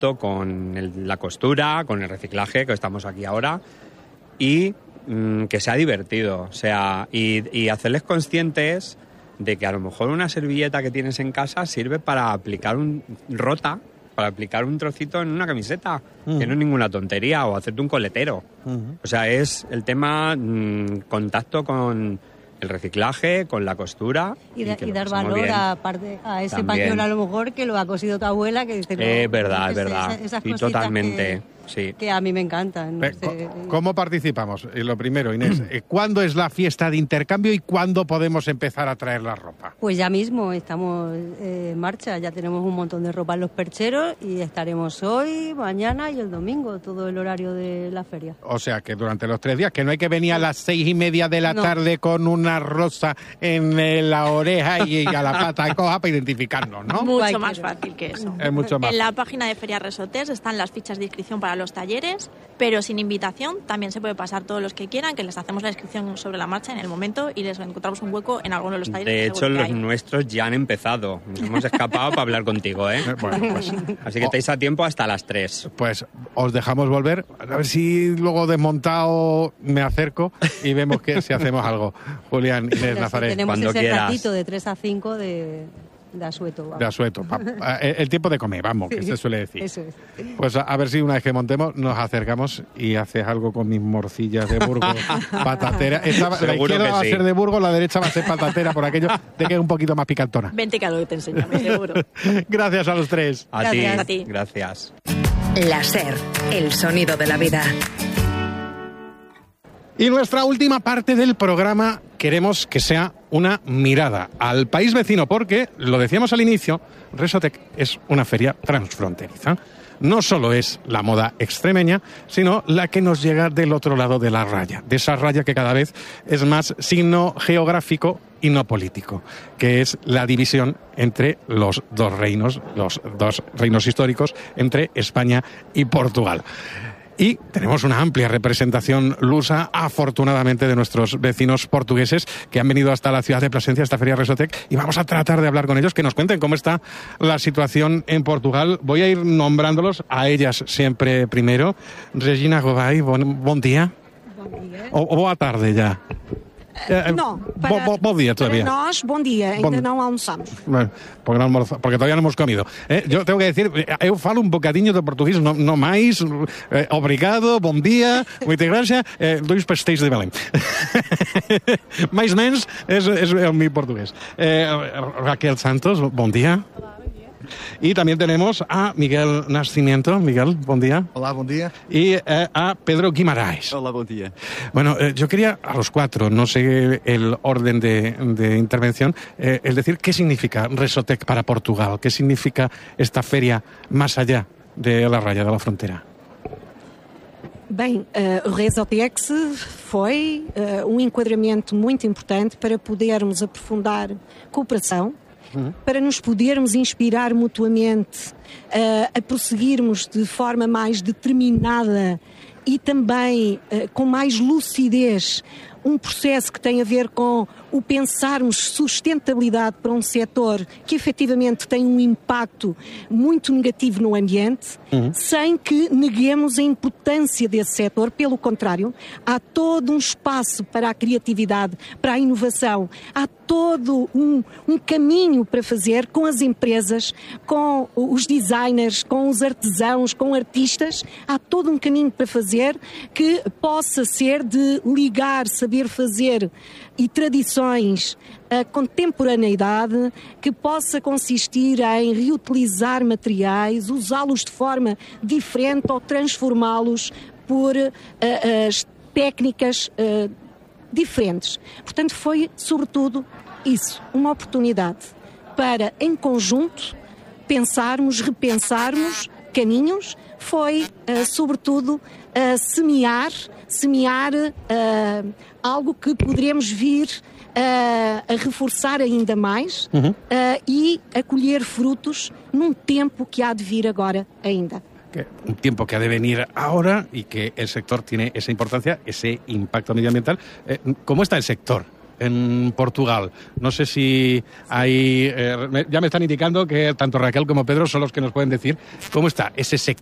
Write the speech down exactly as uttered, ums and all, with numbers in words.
contacto con el, la costura, con el reciclaje, que estamos aquí ahora, y mmm, que sea divertido, o sea, y, y hacerles conscientes de que a lo mejor una servilleta que tienes en casa sirve para aplicar un rota, para aplicar un trocito en una camiseta, uh-huh. que no es ninguna tontería, o hacerte un coletero. Uh-huh. O sea, es el tema mmm, contacto con el reciclaje, con la costura. Y, da, y, y dar valor a, parte, a ese También. pañuelo a lo mejor que lo ha cosido tu abuela, que dice... Es eh, verdad, es verdad. Esas, esas y totalmente... Que... Sí. Que a mí me encantan. No sé. ¿Cómo participamos? Lo primero, Inés, ¿cuándo es la fiesta de intercambio y cuándo podemos empezar a traer la ropa? Pues ya mismo estamos eh, en marcha, ya tenemos un montón de ropa en los percheros y estaremos hoy, mañana y el domingo, todo el horario de la feria. O sea, que durante los tres días, que no hay que venir a las seis y media de la no. tarde con una rosa en eh, la oreja y a la pata coja para identificarnos, ¿no? Mucho más fácil que eso. Es mucho más En la página de Feria Resotés están las fichas de inscripción para los talleres, pero sin invitación. También se puede pasar todos los que quieran, que les hacemos la inscripción sobre la marcha en el momento y les encontramos un hueco en alguno de los talleres. De hecho, los nuestros ya han empezado. Nos hemos escapado para hablar contigo, ¿eh? Bueno, pues, así que estáis a tiempo hasta las tres. Pues os dejamos volver. A ver si luego desmontado me acerco y vemos que si hacemos algo. Julián, Inés, Nazaret. Tenemos cuando ese quieras. ratito de tres a cinco de... De asueto, vamos. De asueto. El, el tiempo de comer, vamos, sí, que se suele decir. Eso es. Pues a, a ver si una vez que montemos nos acercamos y haces algo con mis morcillas de Burgos, patatera. Esta, la izquierda va a sí. ser de Burgos, la derecha va a ser patatera, por aquello de que es un poquito más picantona. Vente que algo que te enseñamos, seguro. Gracias a los tres. A Gracias. ti. A ti. Gracias. La SER, el sonido de la vida. Y nuestra última parte del programa queremos que sea una mirada al país vecino, porque, lo decíamos al inicio, Resotec es una feria transfronteriza. No solo es la moda extremeña, sino la que nos llega del otro lado de la raya, de esa raya que cada vez es más signo geográfico y no político, que es la división entre los dos reinos, los dos reinos históricos, entre España y Portugal. Y tenemos una amplia representación lusa, afortunadamente, de nuestros vecinos portugueses que han venido hasta la ciudad de Plasencia, esta feria Resotec, y vamos a tratar de hablar con ellos, que nos cuenten cómo está la situación en Portugal. Voy a ir nombrándolos a ellas siempre primero. Regina Govay, bon, bon día. Bom dia. O, o boa tarde ya. Uh, não, para, bo, bo, bom dia todavía. Para nós, bom dia, ainda bon... não almoçamos. Bueno, porque, no almorza, porque todavía no hemos comido. Eh, yo tengo que decir, eu falo un bocadinho de portugués, no, no máis, eh, obrigado, bom dia, moita gracia, eh, dois pastéis de Belém. Mais menos, es, es el mi portugués. Eh, Raquel Santos, bom dia. Y también tenemos a Miguel Nascimento. Miguel, buen día. Hola, buen día. Y eh, a Pedro Guimaraes. Hola, buen día. Bueno, eh, yo quería a los cuatro, no sé el orden de, de intervención, eh, es decir, ¿qué significa Resotec para Portugal? ¿Qué significa esta feria más allá de la raya de la frontera? Bem, uh, o Resotex foi uh, um enquadramento muito importante para podermos aprofundar cooperação, uhum. para nos podermos inspirar mutuamente, uh, a prosseguirmos de forma mais determinada e também uh, com mais lucidez um processo que tem a ver com o pensarmos sustentabilidade para um setor que efetivamente tem um impacto muito negativo no ambiente, uhum. sem que neguemos a importância desse setor. Pelo contrário, há todo um espaço para a criatividade, para a inovação, há todo um, um caminho para fazer com as empresas, com os designers, com os artesãos, com artistas, há todo um caminho para fazer que possa ser de ligar, saber fazer e tradições, a contemporaneidade, que possa consistir em reutilizar materiais, usá-los de forma diferente ou transformá-los por uh, as técnicas uh, diferentes. Portanto, foi, sobretudo, isso, uma oportunidade para, em conjunto, pensarmos, repensarmos caminhos, foi, uh, sobretudo, uh, semear, semear uh, algo que poderemos vir uh, a reforçar ainda mais, uhum. uh, e a colher frutos num tempo que há de vir agora ainda. Un tiempo que ha de venir ahora y que el sector tiene esa importancia, ese impacto medioambiental. Eh, ¿Cómo está el sector en Portugal. No sé si hay... Eh, ya me están indicando que tanto Raquel como Pedro son los que nos pueden decir cómo está ese sector